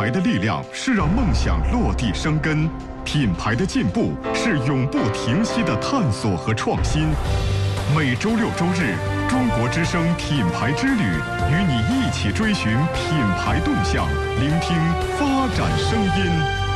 牌的力量是让梦想落地生根，品牌的进步是永不停息的探索和创新。每周六周日，中国之声品牌之旅，与你一起追寻品牌动向，聆听发展声音。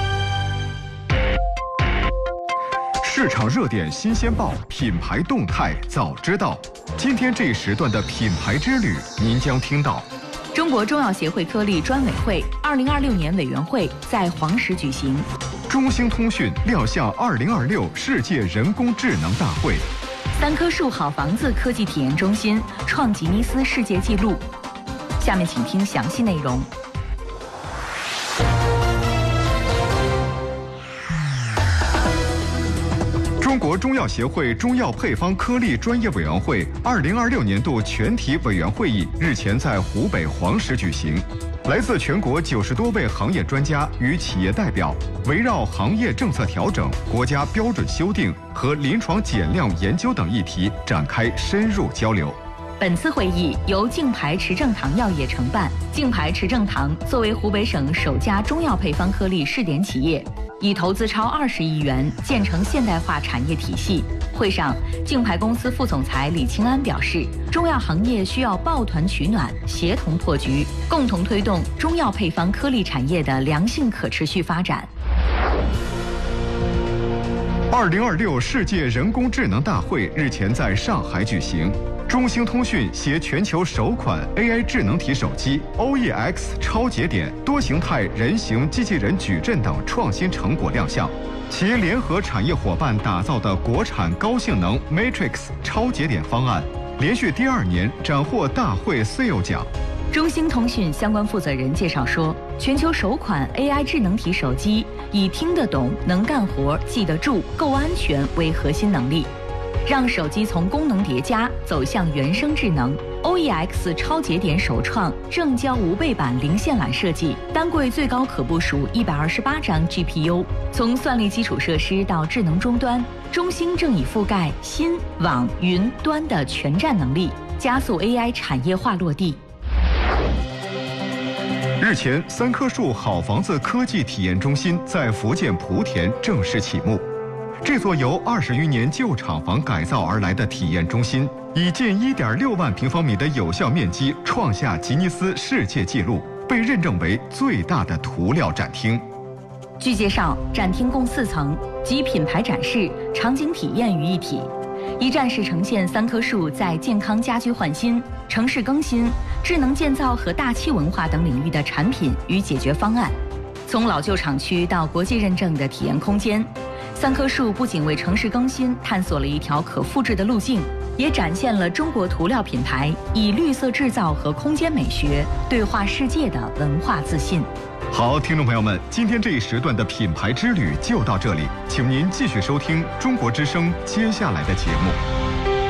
市场热点新鲜报，品牌动态早知道。今天这一时段的品牌之旅，您将听到： 中国中药协会颗粒专委会2026年委员会在黄石举行； 中兴通讯亮相2026世界人工智能大会； 三棵树好房子科技体验中心创吉尼斯世界纪录。下面请听详细内容。 中国中药协会中药配方颗粒专业委员会2026年度全体委员会议日前在湖北黄石举行。来自全国90多位行业专家与企业代表，围绕行业政策调整、国家标准修订和临床减量研究等议题展开深入交流。 本次会议由净牌持正堂药业承办。净牌持正堂作为湖北省首家中药配方颗粒试点企业，已投资超20亿元建成现代化产业体系。会上，净牌公司副总裁李清安表示，中药行业需要抱团取暖，协同破局，共同推动中药配方颗粒产业的良性可持续发展。 2026世界人工智能大会日前在上海举行。中兴通讯携全球首款 AI 智能体手机 OEX 超节点多形态人形机器人矩阵等创新成果亮相，其联合产业伙伴打造的国产高性能 Matrix 超节点方案，连续第2年斩获大会 CEO 奖。 中兴通讯相关负责人介绍说，全球首款 AI 智能体手机以听得懂、能干活、记得住、够安全为核心能力，让手机从功能叠加走向原生智能。OEX 超节点首创正交无背板零线缆设计，单柜最高可部署128张 GPU。从算力基础设施到智能终端，中兴正以覆盖新、网、云、端的全站能力，加速 AI 产业化落地。 日前，三棵树好房子科技体验中心在福建莆田正式启幕。这座由20余年旧厂房改造而来的体验中心，以近1.6万平方米的有效面积创下吉尼斯世界纪录，被认证为最大的涂料展厅。 据介绍，展厅共4层，集品牌展示、场景体验于一体。一站式呈现三棵树在健康家居换新、城市更新、智能建造和大气文化等领域的产品与解决方案。从老旧厂区到国际认证的体验空间，三棵树不仅为城市更新探索了一条可复制的路径，也展现了中国涂料品牌以绿色制造和空间美学对话世界的文化自信。 好，听众朋友们，今天这一时段的品牌之旅就到这里，请您继续收听中国之声接下来的节目。